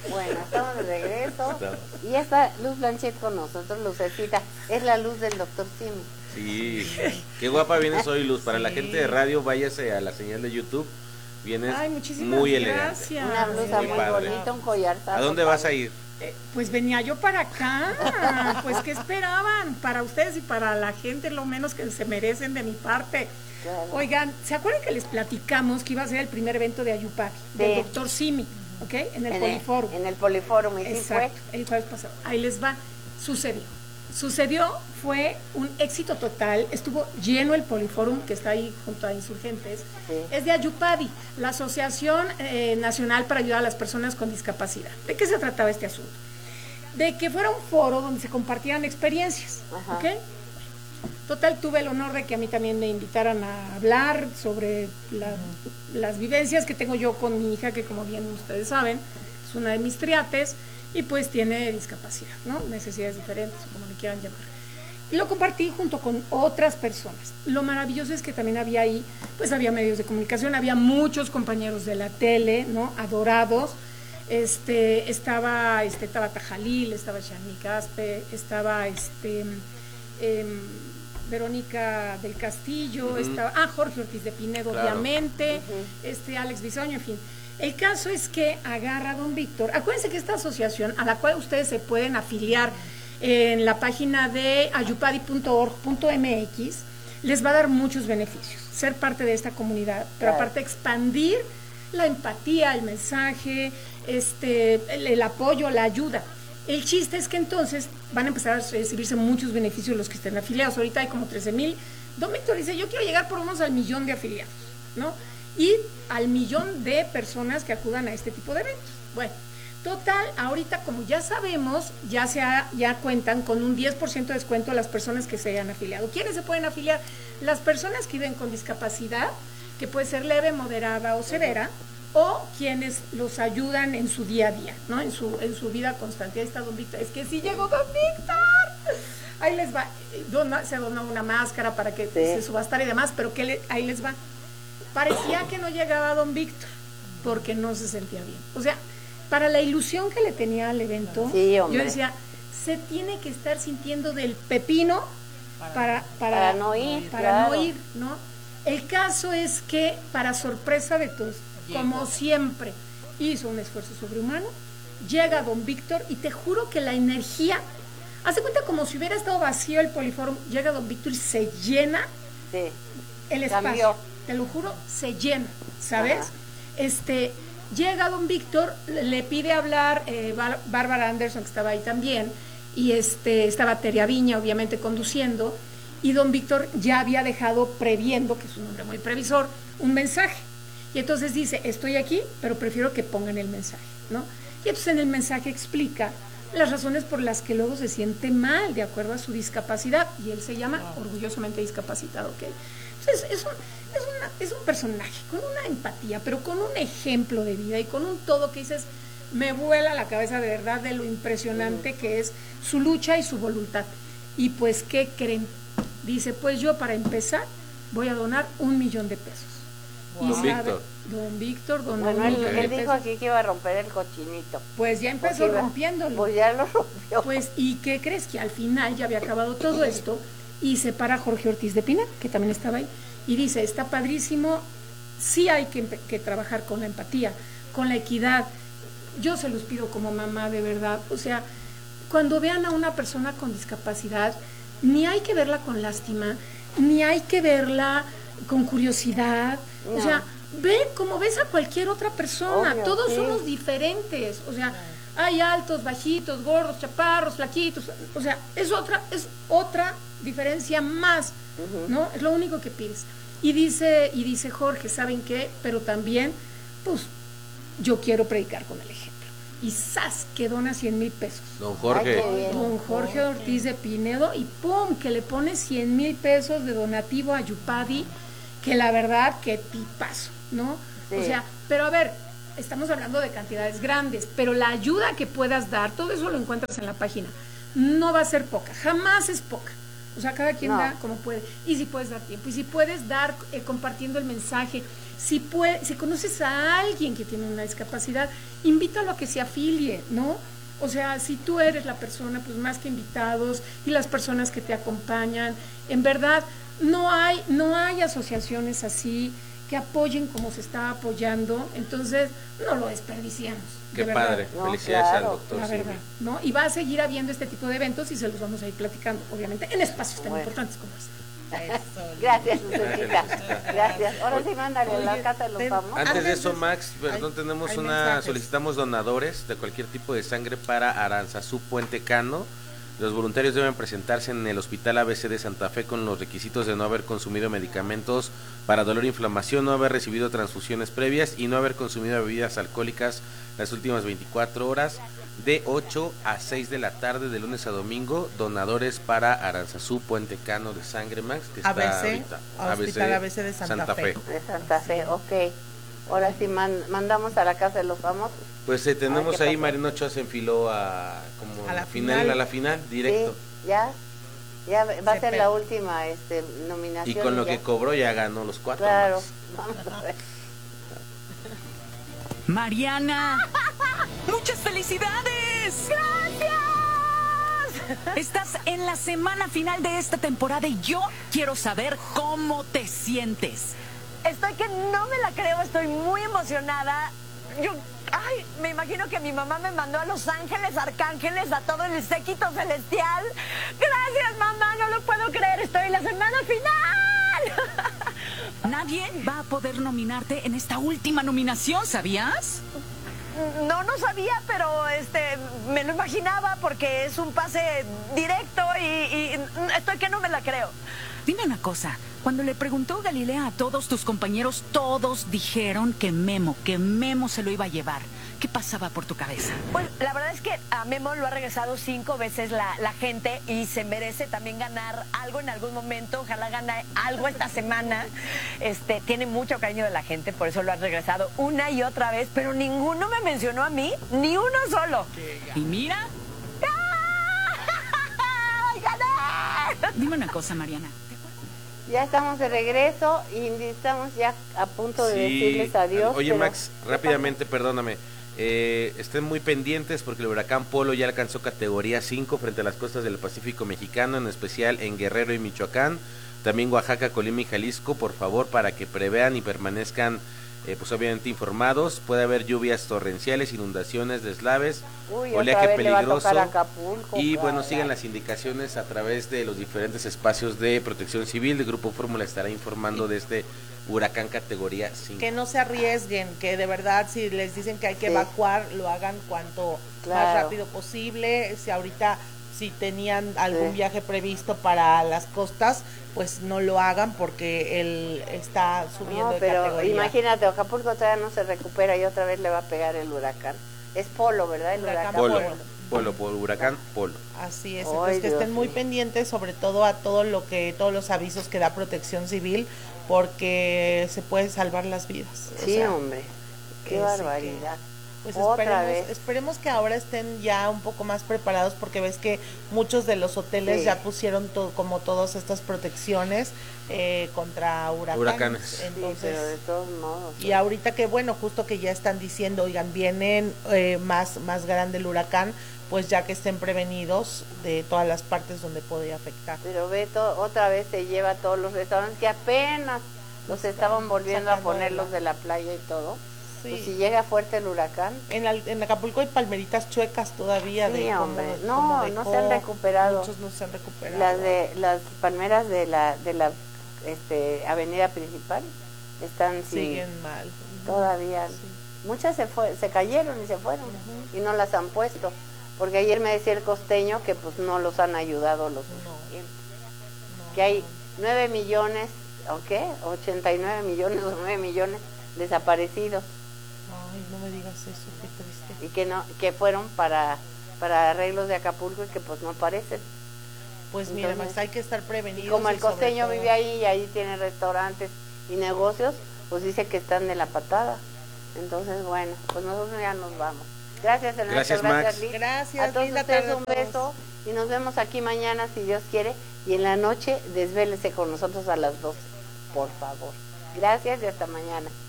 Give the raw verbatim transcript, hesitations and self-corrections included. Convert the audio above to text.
Bueno, estamos de regreso. Y esta Luz Blanchet con nosotros, Lucecita, es la luz del doctor Simi. Sí, qué guapa vienes hoy, Luz. Para sí. La gente de radio, váyase a la señal de YouTube. Vienes Ay, muy gracias. elegante. Una blusa muy, muy bonita, un collar. ¿A dónde vas a ir? Eh, pues venía yo para acá. Pues ¿qué esperaban? Para ustedes y para la gente, lo menos que se merecen de mi parte. Claro. Oigan, ¿se acuerdan que les platicamos que iba a ser el primer evento de Ayupari, sí. del doctor Simi, ¿ok? En el en Poliforum. El, en el Poliforum, y sí fue. El jueves pasado. Ahí les va. Sucedió. Sucedió, fue un éxito total, estuvo lleno el Poliforum, que está ahí junto a Insurgentes, sí. Es de Ayupadi, la Asociación eh, Nacional para Ayudar a las Personas con Discapacidad. ¿De qué se trataba este asunto? De que fuera un foro donde se compartieran experiencias, Ajá. ¿ok? Total, tuve el honor de que a mí también me invitaran a hablar sobre la, las vivencias que tengo yo con mi hija, que como bien ustedes saben, es una de mis triates, y pues tiene discapacidad, ¿no? Necesidades diferentes, como le quieran llamar. Y lo compartí junto con otras personas. Lo maravilloso es que también había ahí, pues había medios de comunicación, había muchos compañeros de la tele, ¿no? Adorados. Este, estaba, este, estaba Tajalil, estaba Shani Caspe, estaba este, eh, Verónica del Castillo, uh-huh. estaba, ah, Jorge Ortiz de Pinedo, claro. obviamente, uh-huh. este, Alex Bisoño, en fin. El caso es que agarra a don Víctor. Acuérdense que esta asociación, a la cual ustedes se pueden afiliar en la página de ayupadi punto org punto m x, les va a dar muchos beneficios, ser parte de esta comunidad, pero claro. aparte expandir la empatía, el mensaje, este, el, el apoyo, la ayuda. El chiste es que entonces van a empezar a recibirse muchos beneficios los que estén afiliados. Ahorita hay como trece mil. Don Víctor dice, yo quiero llegar por unos al millón de afiliados, ¿no? Y al millón de personas que acudan a este tipo de eventos. Bueno, total, ahorita como ya sabemos, ya se ha, ya cuentan con un diez por ciento de descuento a las personas que se hayan afiliado. ¿Quiénes se pueden afiliar? Las personas que viven con discapacidad, que puede ser leve, moderada o severa, o quienes los ayudan en su día a día, ¿no? En su, en su vida constante. Ahí está don Víctor. Es que sí llegó don Víctor. Ahí les va. Dona, se donó una máscara para que sí. se subastara y demás, pero que le, ahí les va. Parecía que no llegaba don Víctor porque no se sentía bien. O sea, para la ilusión que le tenía al evento, sí, yo decía, se tiene que estar sintiendo del pepino para, para, para, para no ir, para claro. no ir, ¿no? El caso es que, para sorpresa de todos, como siempre, hizo un esfuerzo sobrehumano, llega don Víctor y te juro que la energía, hace cuenta como si hubiera estado vacío el Poliforum, llega don Víctor y se llena sí. el espacio. Cambió. Te lo juro, se llena, ¿sabes? Ajá. Este, llega don Víctor, le pide hablar eh, Bar- Bárbara Anderson, que estaba ahí también, y este, estaba Teria Viña, obviamente, conduciendo, y don Víctor ya había dejado previendo, que es un hombre muy previsor, un mensaje. Y entonces dice, estoy aquí, pero prefiero que pongan el mensaje, ¿no? Y entonces en el mensaje explica las razones por las que luego se siente mal, de acuerdo a su discapacidad, y él se llama orgullosamente discapacitado, ¿ok? Entonces es un, es, una, es un personaje con una empatía, pero con un ejemplo de vida y con un todo que dices, me vuela la cabeza de verdad de lo impresionante uh-huh. que es su lucha y su voluntad. Y pues, ¿qué creen? Dice, pues yo para empezar voy a donar un millón de pesos. Wow. Don Víctor. Don Víctor donó bueno, un él, millón él de dijo pesos. aquí que iba a romper el cochinito. Pues ya empezó iba, rompiéndolo. Pues ya lo rompió. Pues, ¿y qué crees? Que al final ya había acabado todo esto y se para Jorge Ortiz de Pina, que también estaba ahí, y dice, está padrísimo, sí hay que, que trabajar con la empatía, con la equidad. Yo se los pido como mamá, de verdad. O sea, cuando vean a una persona con discapacidad, ni hay que verla con lástima, ni hay que verla con curiosidad. No. O sea, ve como ves a cualquier otra persona. Obvio, todos sí. somos diferentes. O sea, hay altos, bajitos, gordos, chaparros, flaquitos. O sea, es otra, es otra diferencia más, uh-huh. ¿no? Es lo único que pides. Y dice, y dice Jorge, ¿saben qué? Pero también, pues, yo quiero predicar con el ejemplo. Y ¡zas! Que dona cien mil pesos. Don Jorge. Ay, don Jorge Ortiz de Pinedo, y ¡pum! Que le pone cien mil pesos de donativo a Ayupadi, que la verdad, que tipazo, ¿no? Sí. O sea, pero a ver, estamos hablando de cantidades grandes, pero la ayuda que puedas dar, todo eso lo encuentras en la página, no va a ser poca, jamás es poca. O sea, cada quien no. da como puede. Y si puedes dar tiempo, y si puedes dar eh, compartiendo el mensaje, si, puede, si conoces a alguien que tiene una discapacidad, invítalo a que se afilie, ¿no? O sea, si tú eres la persona, pues más que invitados y las personas que te acompañan, en verdad, no hay, no hay asociaciones así que apoyen como se está apoyando, entonces no lo desperdiciamos. Qué de padre, no, felicidades claro, al doctor. La verdad, ¿no? Y va a seguir habiendo este tipo de eventos y se los vamos a ir platicando, obviamente, en espacios tan bueno. importantes como este. Gracias, Lucecita. Gracias. Ahora sí, mándale a la casa de los famosos. Antes de eso, Max, perdón, hay, tenemos hay una, mensajes. solicitamos donadores de cualquier tipo de sangre para Aranzazú Puente Cano. Los voluntarios deben presentarse en el Hospital A B C de Santa Fe con los requisitos de no haber consumido medicamentos para dolor e inflamación, no haber recibido transfusiones previas y no haber consumido bebidas alcohólicas las últimas veinticuatro horas, de ocho a seis de la tarde de lunes a domingo. Donadores para Aranzazú Puente Cano de sangre, Max, que está A B C, ahorita. Hospital A B C de Santa Fe. De Santa Fe, ok. Ahora sí man, mandamos a la casa de los famosos. Pues eh, tenemos Ay, ahí, pasó? Marina Ochoa se enfiló a como A la final, final. a la final, directo. Sí, ya. Ya va a Se ser pe- la última este, nominación. Y con lo ya. que cobró ya ganó los cuatro. Claro. Max. Vamos a ver. Mariana, muchas felicidades. Gracias. Estás en la semana final de esta temporada y yo quiero saber cómo te sientes. Estoy que no me la creo, estoy muy emocionada. Yo, ay, me imagino que mi mamá me mandó a Los Ángeles Arcángeles, a todo el séquito celestial. Gracias, mamá, no lo puedo creer, estoy en la semana final. Nadie va a poder nominarte en esta última nominación, ¿sabías? No, no sabía, pero este, me lo imaginaba porque es un pase directo y, y estoy que no me la creo. Dime una cosa, cuando le preguntó Galilea a todos tus compañeros, todos dijeron que Memo, que Memo se lo iba a llevar. ¿Qué pasaba por tu cabeza? Pues la verdad es que a Memo lo ha regresado cinco veces la, la gente y se merece también ganar algo en algún momento. Ojalá gane algo esta semana. Este, tiene mucho cariño de la gente, por eso lo ha regresado una y otra vez, pero ninguno me mencionó a mí, ni uno solo. Y mira, ¡Ay, gané! dime una cosa, Mariana. Ya estamos de regreso y estamos ya a punto de Sí. decirles adiós. Oye, pero- Max, rápidamente, perdóname. Eh, estén muy pendientes porque el huracán Polo ya alcanzó categoría cinco frente a las costas del Pacífico mexicano, en especial en Guerrero y Michoacán, también Oaxaca, Colima y Jalisco. Por favor, para que prevean y permanezcan eh, pues obviamente informados. Puede haber lluvias torrenciales, inundaciones, deslaves, Uy, otra oleaje vez le va a peligroso. tocar Acapulco, Y bueno, caray. sigan las indicaciones a través de los diferentes espacios de protección civil. El Grupo Fórmula estará informando de este huracán categoría cinco. Que no se arriesguen, que de verdad si les dicen que hay que Sí. evacuar, lo hagan cuanto Claro. más rápido posible. Si ahorita, si tenían algún Sí. viaje previsto para las costas, pues no lo hagan porque él está subiendo No, de pero categoría. imagínate, Acapulco todavía no se recupera y otra vez le va a pegar el huracán. Es Polo, ¿verdad? El Huracán huracán Polo, Polo. Polo, Polo, huracán Polo. Así es, Ay, entonces que Dios estén muy mío. pendientes, sobre todo a todo lo que, todos los avisos que da Protección Civil, porque se puede salvar las vidas. O Sí, sea, hombre, qué que sí, barbaridad. Pues Otra esperemos, vez. esperemos que ahora estén ya un poco más preparados porque ves que muchos de los hoteles Sí. ya pusieron to- como todas estas protecciones eh, contra huracanes. Huracanes. Sí, Entonces, pero de todos modos. y ahorita que bueno, justo que ya están diciendo, oigan, vienen eh, más, más grande el huracán, pues ya que estén prevenidos de todas las partes donde puede afectar. Pero Beto otra vez se lleva a todos los restaurantes que apenas los estaban volviendo a sacando de ponerlos la- de la playa y todo. Sí. Pues si llega fuerte el huracán, En, al- en Acapulco hay palmeritas chuecas todavía. Sí, de cómo- hombre. cómo No, no se han dejó, recuperado. Muchos no se han recuperado. las de las palmeras de la de la este, avenida principal están sin, siguen mal. todavía. Sí. Muchas se fue, se cayeron y se fueron y no las han puesto. Porque ayer me decía el costeño que pues no los han ayudado los No. suficientes. No, Que hay nueve millones, ¿o qué? ochenta y nueve millones o nueve millones desaparecidos Ay, no me digas eso, qué triste. y que no que fueron para para arreglos de Acapulco y que pues no aparecen. Pues mira, Entonces, Max, hay que estar Y prevenidos. como el y sobre costeño todo- vive ahí y ahí tiene restaurantes y negocios, pues dice que están de la patada. Entonces, bueno, pues nosotros ya nos vamos. Gracias, Ernesto. Gracias, Gracias, Max. Liz. Gracias, A todos linda ustedes tarde a un todos. beso y nos vemos aquí mañana, si Dios quiere. Y en la noche, desvélese con nosotros a las doce, por favor. Gracias y hasta mañana.